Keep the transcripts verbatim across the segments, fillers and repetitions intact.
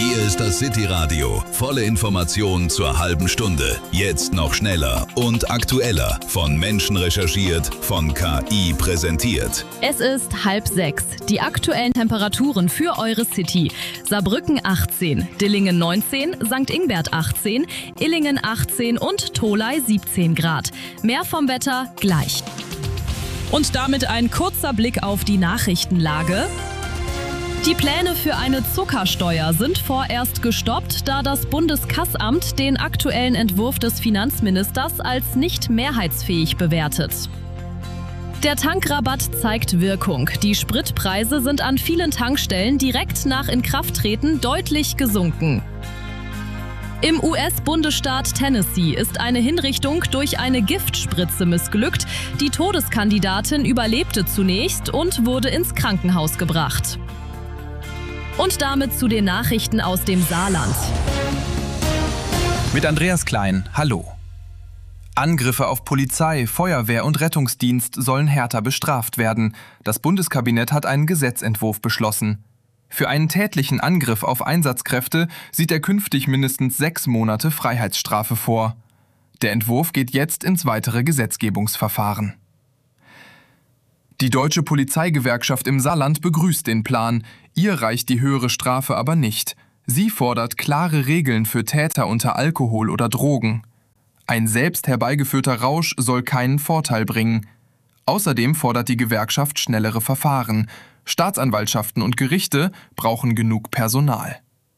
Hier ist das City Radio. Volle Informationen zur halben Stunde. Jetzt noch schneller und aktueller. Von Menschen recherchiert, von K I präsentiert. Es ist halb sechs. Die aktuellen Temperaturen für eure City. Saarbrücken achtzehn, Dillingen neunzehn, Sankt Ingbert achtzehn, Illingen achtzehn und Tholey siebzehn Grad. Mehr vom Wetter gleich. Und damit ein kurzer Blick auf die Nachrichtenlage. Die Pläne für eine Zuckersteuer sind vorerst gestoppt, da das Bundeskassamt den aktuellen Entwurf des Finanzministers als nicht mehrheitsfähig bewertet. Der Tankrabatt zeigt Wirkung. Die Spritpreise sind an vielen Tankstellen direkt nach Inkrafttreten deutlich gesunken. Im U S-Bundesstaat Tennessee ist eine Hinrichtung durch eine Giftspritze missglückt. Die Todeskandidatin überlebte zunächst und wurde ins Krankenhaus gebracht. Und damit zu den Nachrichten aus dem Saarland. Mit Andreas Klein, hallo. Angriffe auf Polizei, Feuerwehr und Rettungsdienst sollen härter bestraft werden. Das Bundeskabinett hat einen Gesetzentwurf beschlossen. Für einen tätlichen Angriff auf Einsatzkräfte sieht er künftig mindestens sechs Monate Freiheitsstrafe vor. Der Entwurf geht jetzt ins weitere Gesetzgebungsverfahren. Die Deutsche Polizeigewerkschaft im Saarland begrüßt den Plan. Ihr reicht die höhere Strafe aber nicht. Sie fordert klare Regeln für Täter unter Alkohol oder Drogen. Ein selbst herbeigeführter Rausch soll keinen Vorteil bringen. Außerdem fordert die Gewerkschaft schnellere Verfahren. Staatsanwaltschaften und Gerichte brauchen genug Personal.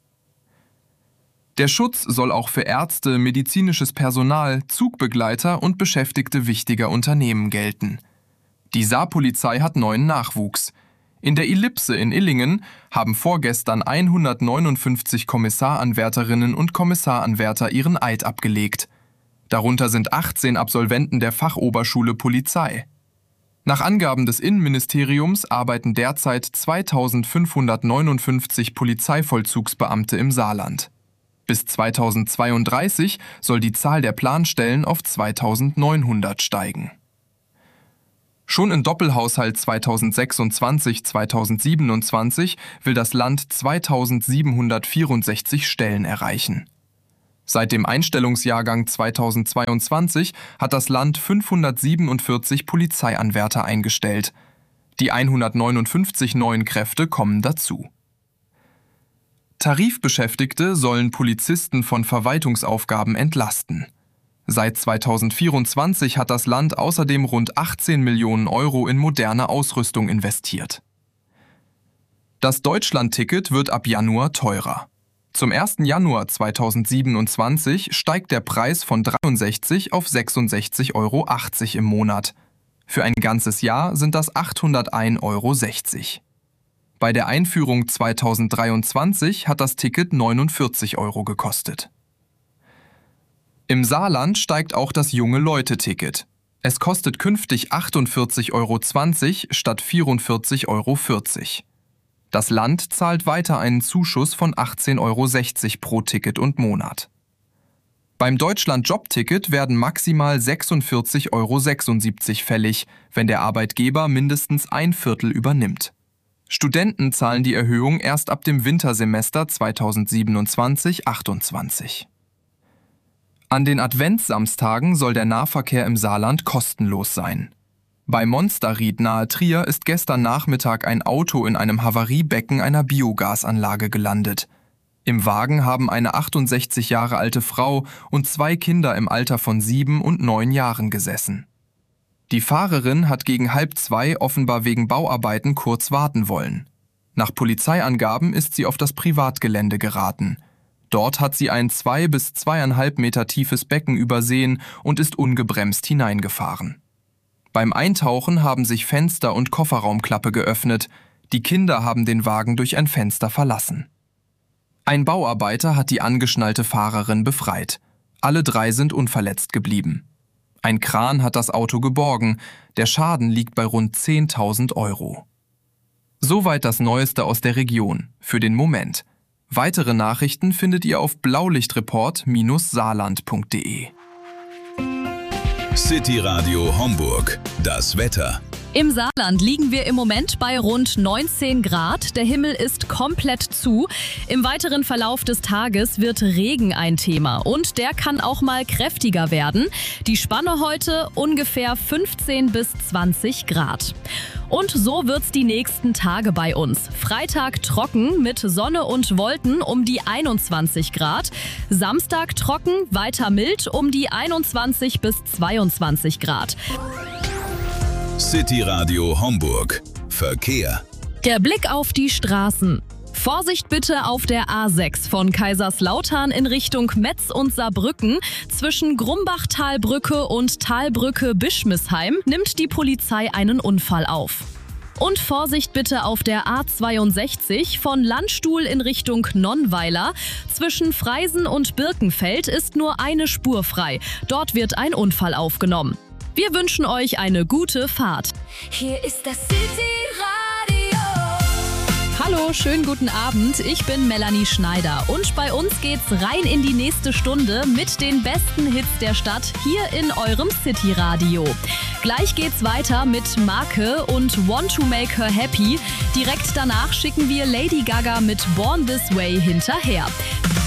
Der Schutz soll auch für Ärzte, medizinisches Personal, Zugbegleiter und Beschäftigte wichtiger Unternehmen gelten. Die Saarpolizei hat neuen Nachwuchs. In der Ellipse in Illingen haben vorgestern hundertneunundfünfzig Kommissaranwärterinnen und Kommissaranwärter ihren Eid abgelegt. Darunter sind achtzehn Absolventen der Fachoberschule Polizei. Nach Angaben des Innenministeriums arbeiten derzeit zweitausendfünfhundertneunundfünfzig Polizeivollzugsbeamte im Saarland. Bis zweitausendzweiunddreißig soll die Zahl der Planstellen auf zweitausendneunhundert steigen. Schon im Doppelhaushalt zweitausendsechsundzwanzig zweitausendsiebenundzwanzig will das Land zweitausendsiebenhundertvierundsechzig Stellen erreichen. Seit dem Einstellungsjahrgang zweitausendzweiundzwanzig hat das Land fünfhundertsiebenundvierzig Polizeianwärter eingestellt. Die hundertneunundfünfzig neuen Kräfte kommen dazu. Tarifbeschäftigte sollen Polizisten von Verwaltungsaufgaben entlasten. Seit zweitausendvierundzwanzig hat das Land außerdem rund achtzehn Millionen Euro in moderne Ausrüstung investiert. Das Deutschland-Ticket wird ab Januar teurer. Zum ersten Januar zweitausendsiebenundzwanzig steigt der Preis von dreiundsechzig auf sechsundsechzig Euro achtzig im Monat. Für ein ganzes Jahr sind das achthundertein Euro sechzig. Bei der Einführung zweitausenddreiundzwanzig hat das Ticket neunundvierzig Euro gekostet. Im Saarland steigt auch das Junge-Leute-Ticket. Es kostet künftig achtundvierzig Euro zwanzig statt vierundvierzig Euro vierzig. Das Land zahlt weiter einen Zuschuss von achtzehn Euro sechzig pro Ticket und Monat. Beim Deutschland-Job-Ticket werden maximal sechsundvierzig Euro sechsundsiebzig fällig, wenn der Arbeitgeber mindestens ein Viertel übernimmt. Studenten zahlen die Erhöhung erst ab dem Wintersemester zweitausendsiebenundzwanzig achtundzwanzig. An den Adventssamstagen soll der Nahverkehr im Saarland kostenlos sein. Bei Monsterried nahe Trier ist gestern Nachmittag ein Auto in einem Havariebecken einer Biogasanlage gelandet. Im Wagen haben eine achtundsechzig Jahre alte Frau und zwei Kinder im Alter von sieben und neun Jahren gesessen. Die Fahrerin hat gegen halb zwei offenbar wegen Bauarbeiten kurz warten wollen. Nach Polizeiangaben ist sie auf das Privatgelände geraten. Dort hat sie ein zwei bis zweieinhalb Meter tiefes Becken übersehen und ist ungebremst hineingefahren. Beim Eintauchen haben sich Fenster und Kofferraumklappe geöffnet. Die Kinder haben den Wagen durch ein Fenster verlassen. Ein Bauarbeiter hat die angeschnallte Fahrerin befreit. Alle drei sind unverletzt geblieben. Ein Kran hat das Auto geborgen. Der Schaden liegt bei rund zehntausend Euro. Soweit das Neueste aus der Region, für den Moment. Weitere Nachrichten findet ihr auf blaulichtreport Bindestrich saarland Punkt de. City Radio Homburg. Das Wetter. Im Saarland liegen wir im Moment bei rund neunzehn Grad. Der Himmel ist komplett zu. Im weiteren Verlauf des Tages wird Regen ein Thema und der kann auch mal kräftiger werden. Die Spanne heute ungefähr fünfzehn bis zwanzig Grad. Und so wird's die nächsten Tage bei uns. Freitag trocken mit Sonne und Wolken um die einundzwanzig Grad. Samstag trocken, weiter mild um die einundzwanzig bis zweiundzwanzig Grad. City Radio Homburg. Verkehr. Der Blick auf die Straßen. Vorsicht bitte auf der A sechs von Kaiserslautern in Richtung Metz und Saarbrücken. Zwischen Grumbachtalbrücke und Talbrücke-Bischmisheim nimmt die Polizei einen Unfall auf. Und Vorsicht bitte auf der A zweiundsechzig von Landstuhl in Richtung Nonnweiler. Zwischen Freisen und Birkenfeld ist nur eine Spur frei. Dort wird ein Unfall aufgenommen. Wir wünschen euch eine gute Fahrt. Hier ist das City Radio. Hallo, schönen guten Abend. Ich bin Melanie Schneider und bei uns geht's rein in die nächste Stunde mit den besten Hits der Stadt hier in eurem City Radio. Gleich geht's weiter mit Marke und Want to Make Her Happy. Direkt danach schicken wir Lady Gaga mit Born This Way hinterher.